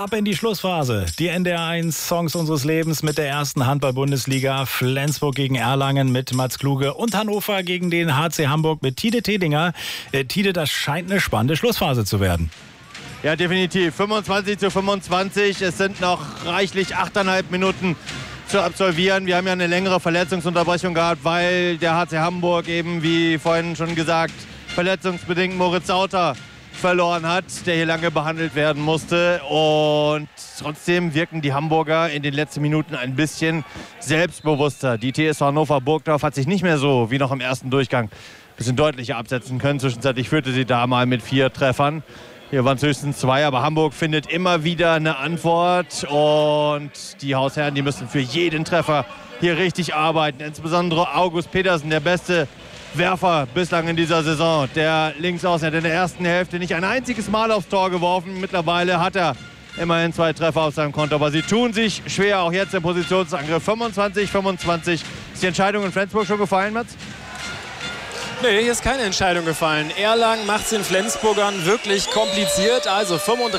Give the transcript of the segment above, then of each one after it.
Ab in die Schlussphase. Die NDR1 Songs unseres Lebens mit der ersten Handball-Bundesliga. Flensburg gegen Erlangen mit Mats Kluge und Hannover gegen den HC Hamburg mit Tide Tedinger. Tide, das scheint eine spannende Schlussphase zu werden. Ja, definitiv. 25:25. Es sind noch reichlich 8,5 Minuten zu absolvieren. Wir haben ja eine längere Verletzungsunterbrechung gehabt, weil der HC Hamburg eben, wie vorhin schon gesagt, verletzungsbedingt Moritz Sauter verloren hat, der hier lange behandelt werden musste. Und trotzdem wirken die Hamburger in den letzten Minuten ein bisschen selbstbewusster. Die TSV Hannover Burgdorf hat sich nicht mehr so wie noch im ersten Durchgang ein bisschen deutlicher absetzen können. Zwischenzeitlich führte sie da mal mit 4 Treffern. Hier waren es höchstens 2, aber Hamburg findet immer wieder eine Antwort. Und die Hausherren, die müssen für jeden Treffer hier richtig arbeiten. Insbesondere August Petersen, der beste Werfer bislang in dieser Saison. Der Linksaußen hat in der ersten Hälfte nicht ein einziges Mal aufs Tor geworfen. Mittlerweile hat er immerhin 2 Treffer auf seinem Konto. Aber sie tun sich schwer, auch jetzt im Positionsangriff. 25:25. Ist die Entscheidung in Flensburg schon gefallen, Mats? Nee, hier ist keine Entscheidung gefallen. Erlangen macht es den Flensburgern wirklich kompliziert. Also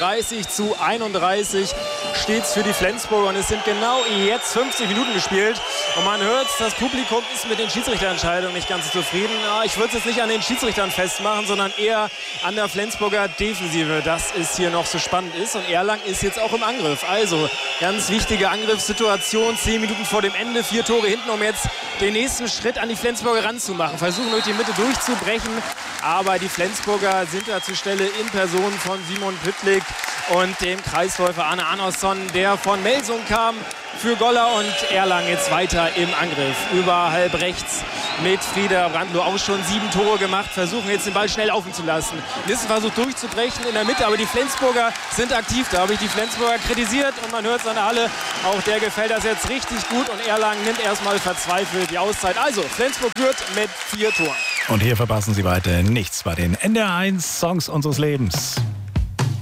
35:31 steht es für die Flensburger. Und es sind genau jetzt 50 Minuten gespielt. Und man hört, das Publikum ist mit den Schiedsrichterentscheidungen nicht ganz zufrieden. Ich würde es jetzt nicht an den Schiedsrichtern festmachen, sondern eher an der Flensburger Defensive, dass es hier noch so spannend ist. Und Erlangen ist jetzt auch im Angriff. Also ganz wichtige Angriffssituation. 10 Minuten vor dem Ende, 4 Tore hinten, um jetzt den nächsten Schritt an die Flensburger ranzumachen. Versuchen durch die Mitte durchzubrechen, aber die Flensburger sind da zur Stelle in Person von Simon Püttlik und dem Kreisläufer Arne Arnosson, der von Melsung kam für Goller, und Erlangen jetzt weiter im Angriff. Über halb rechts mit Frieder Brandloh auch schon 7 Tore gemacht, versuchen jetzt den Ball schnell laufen zu lassen. Nissen versucht durchzubrechen in der Mitte, aber die Flensburger sind aktiv. Da habe ich die Flensburger kritisiert und man hört es an der Halle. Auch der gefällt das jetzt richtig gut und Erlangen nimmt erstmal verzweifelt die Auszeit. Also Flensburg führt mit 4 Toren. Und hier verpassen Sie weiter nichts bei den NDR1 Songs unseres Lebens.